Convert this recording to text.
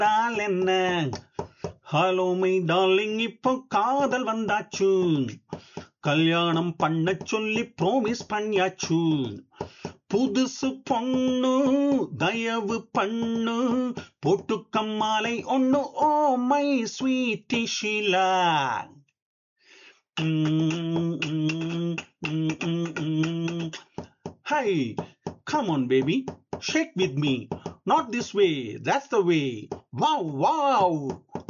தால் என்ன hello my darling இப்போ காதல் வந்தாச்சு கல்யாணம் பண்ண சொல்லி ப்ரோமிஸ் பண்ணியாச்சு புதுசு பொண்ணு தயவு பண்ணு போட்டு கம்மாலை ஒண்ணு oh my sweet Sheila high come on baby shake with me not this way that's the way wow wow